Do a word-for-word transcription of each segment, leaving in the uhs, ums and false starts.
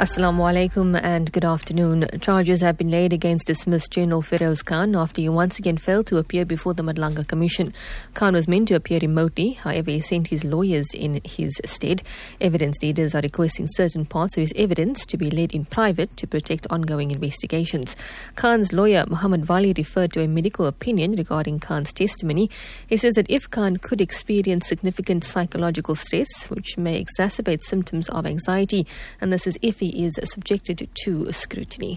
Assalamu alaikum and good afternoon. Charges have been laid against dismissed General Feroz Khan after he once again failed to appear before the Madlanga Commission. Khan was meant to appear remotely, however he sent his lawyers in his stead. Evidence leaders are requesting certain parts of his evidence to be laid in private to protect ongoing investigations. Khan's lawyer Muhammad Wali referred to a medical opinion regarding Khan's testimony. He says that if Khan could experience significant psychological stress, which may exacerbate symptoms of anxiety, and this is if he is subjected to scrutiny.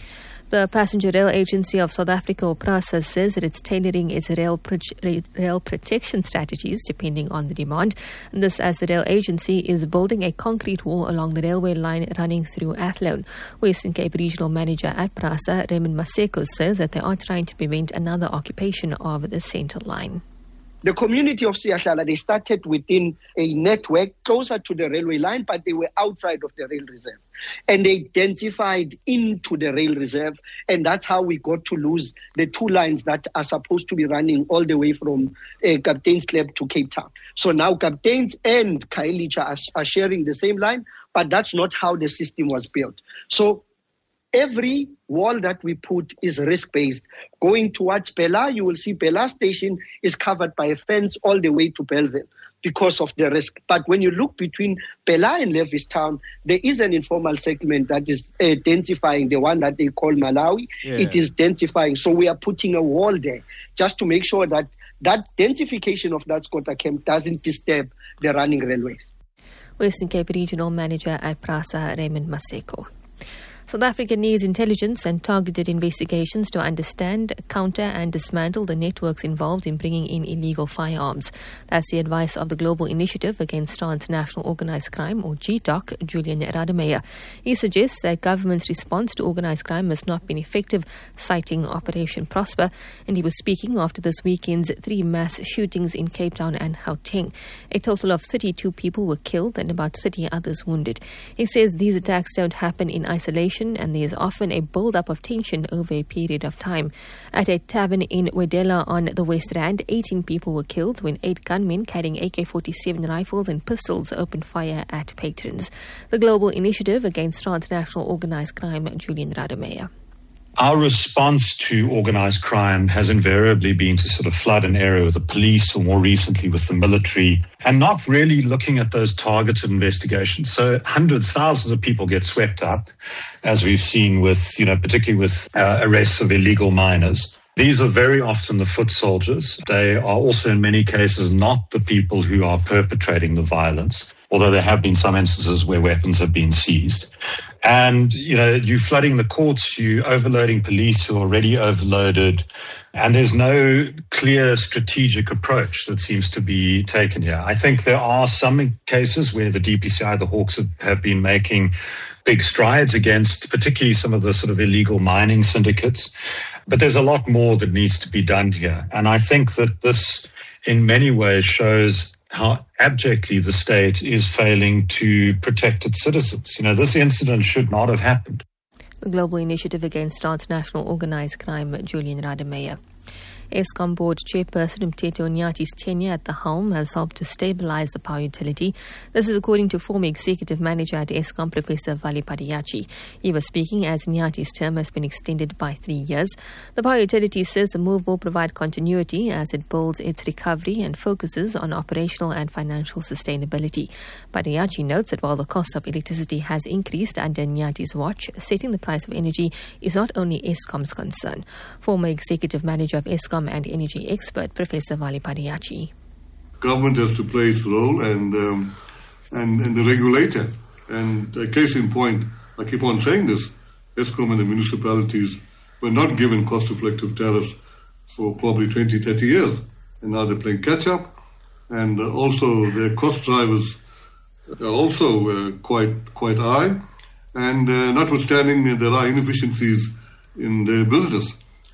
The Passenger Rail Agency of South Africa, or PRASA, says that it's tailoring its rail, pro- rail protection strategies depending on the demand. And this as the rail agency is building a concrete wall along the railway line running through Athlone. Western Cape Regional Manager at PRASA, Raymond Maseko, says that they are trying to prevent another occupation of the centre line. The community of Siyahlala, they started within a network closer to the railway line, but they were outside of the rail reserve. And they densified into the rail reserve, and that's how we got to lose the two lines that are supposed to be running all the way from uh, Captain's Club to Cape Town. So now Captain's and Khayelitsha are, are sharing the same line, but that's not how the system was built. So every wall that we put is risk-based. Going towards Pella, you will see Pella Station is covered by a fence all the way to Bellville because of the risk. But when you look between Pella and Lewistown, there is an informal segment that is uh, densifying, the one that they call Malawi. Yeah. It is densifying. So we are putting a wall there just to make sure that that densification of that Skota camp doesn't disturb the running railways. Western Cape Regional Manager at PRASA, Raymond Maseko. South Africa needs intelligence and targeted investigations to understand, counter and dismantle the networks involved in bringing in illegal firearms. That's the advice of the Global Initiative Against Transnational Organised Crime, or G T O C, Julian Rademeyer. He suggests that government's response to organised crime has not been effective, citing Operation Prosper, and he was speaking after this weekend's three mass shootings in Cape Town and Gauteng. A total of thirty-two people were killed and about thirty others wounded. He says these attacks don't happen in isolation, and there is often a build-up of tension over a period of time. At a tavern in Wedella on the West Rand, eighteen people were killed when eight gunmen carrying A K forty-seven rifles and pistols opened fire at patrons. The Global Initiative Against Transnational Organised Crime, Julian Rademeyer. Our response to organised crime has invariably been to sort of flood an area with the police, or more recently with the military, and not really looking at those targeted investigations. So hundreds, thousands of people get swept up, as we've seen with, you know, particularly with uh, arrests of illegal miners. These are very often the foot soldiers. They are also in many cases not the people who are perpetrating the violence, although there have been some instances where weapons have been seized. And, you know, you're flooding the courts, you're overloading police who are already overloaded, and there's no clear strategic approach that seems to be taken here. I think there are some cases where the D P C I, the Hawks, have been making big strides against particularly some of the sort of illegal mining syndicates. But there's a lot more that needs to be done here. And I think that this, in many ways, shows how abjectly the state is failing to protect its citizens. You know, this incident should not have happened. The Global Initiative Against Transnational Organised Crime, Julian Rademeyer. Eskom Board Chairperson Mteto Nyati's tenure at the helm has helped to stabilise the power utility. This is according to former Executive Manager at Eskom, Professor Vali Padiyachi. He was speaking as Nyati's term has been extended by three years. The power utility says the move will provide continuity as it builds its recovery and focuses on operational and financial sustainability. Padiyachi notes that while the cost of electricity has increased under Nyati's watch, setting the price of energy is not only Eskom's concern. Former Executive Manager of Eskom and energy expert Professor Vali Padiyachi. Government has to play its role, and um, and, and the regulator. And a case in point, I keep on saying this, Eskom and the municipalities were not given cost-reflective tariffs for probably twenty, thirty years. And now they're playing catch-up. And uh, also their cost drivers are also uh, quite, quite high. And uh, notwithstanding, uh, there are inefficiencies in their business.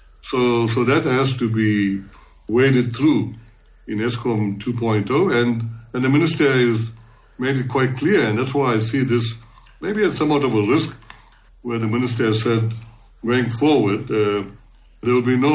So so that has to be waded through in Eskom two point oh, and, and the minister has made it quite clear, and that's why I see this maybe as somewhat of a risk, where the minister has said, going forward, uh, there will be no